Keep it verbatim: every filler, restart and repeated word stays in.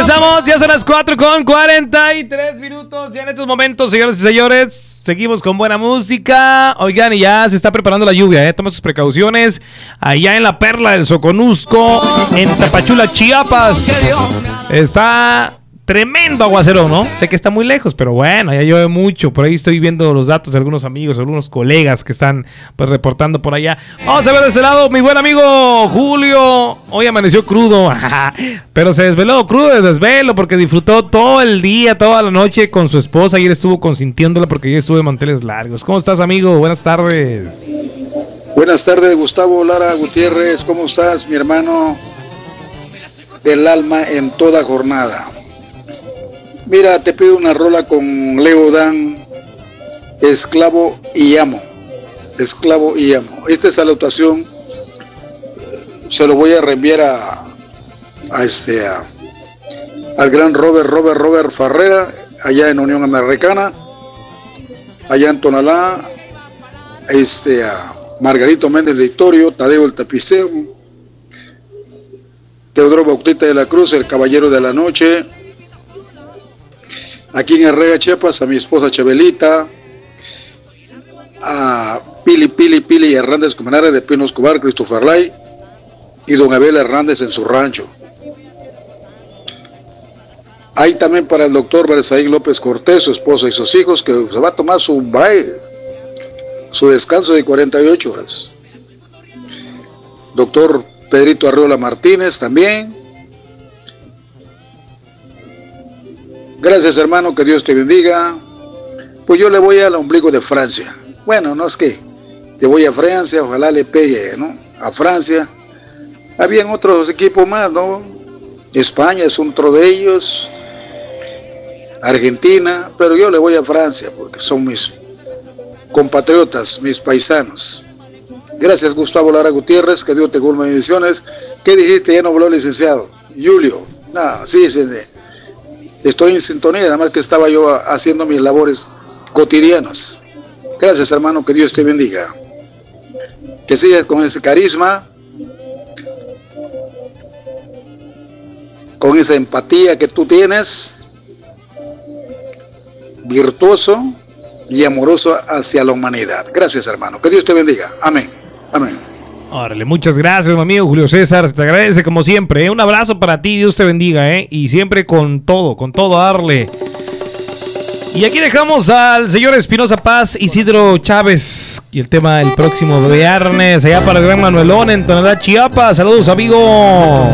Regresamos, ya son las cuatro con cuarenta y tres minutos. Ya en estos momentos, señores y señores, seguimos con buena música. Oigan, y ya se está preparando la lluvia, ¿eh? Toma sus precauciones. Allá en la Perla del Soconusco, en Tapachula, Chiapas, está tremendo aguacero, ¿no? Sé que está muy lejos, pero bueno, ya llueve mucho. Por ahí estoy viendo los datos de algunos amigos, algunos colegas que están pues reportando por allá. Vamos a ver de ese lado, mi buen amigo Julio. Hoy amaneció crudo, pero se desveló, crudo de desvelo, porque disfrutó todo el día, toda la noche con su esposa. Ayer estuvo consintiéndola porque ayer estuvo de manteles largos. ¿Cómo estás, amigo? Buenas tardes. Buenas tardes, Gustavo Lara Gutiérrez. ¿Cómo estás, mi hermano del alma en toda jornada? Mira, te pido una rola con Leo Dan, Esclavo y Amo. Esclavo y Amo. Esta salutación se lo voy a reenviar a, a este, a, al gran Robert, Robert, Robert Farrera, allá en Unión Americana, allá en Tonalá, este, a Margarito Méndez de Victorio, Tadeo el Tapicero, Teodoro Bautista de la Cruz, el Caballero de la Noche. Aquí en Herrera, Chiapas, a mi esposa Chabelita, a Pili, Pili, Pili Hernández Comenares de Pino Escobar, Christopher Lay, y don Abel Hernández en su rancho. Hay también para el doctor Berzaín López Cortés, su esposa y sus hijos, que se va a tomar su break, su descanso de cuarenta y ocho horas. Doctor Pedrito Arreola Martínez también. Gracias, hermano, que Dios te bendiga. Pues yo le voy al ombligo de Francia. Bueno, no es que le voy a Francia, ojalá le pegue, ¿no? A Francia. Habían otros equipos más, ¿no? España es otro de ellos. Argentina, pero yo le voy a Francia porque son mis compatriotas, mis paisanos. Gracias, Gustavo Lara Gutiérrez, que Dios te colme bendiciones. ¿Qué dijiste? Ya no habló, licenciado Julio. No, sí, sí, sí. Estoy en sintonía, además que estaba yo haciendo mis labores cotidianas. Gracias, hermano, que Dios te bendiga. Que sigas con ese carisma, con esa empatía que tú tienes, virtuoso y amoroso hacia la humanidad. Gracias, hermano, que Dios te bendiga. Amén. Amén. Órale, muchas gracias, mi amigo Julio César, se te agradece como siempre, ¿eh? Un abrazo para ti, Dios te bendiga, ¿eh? Y siempre con todo, con todo a darle. Y aquí dejamos al señor Espinosa Paz, Isidro Chávez, y el tema el próximo viernes, allá para el Gran Manuelón en Tonalá, Chiapas. Saludos, amigo.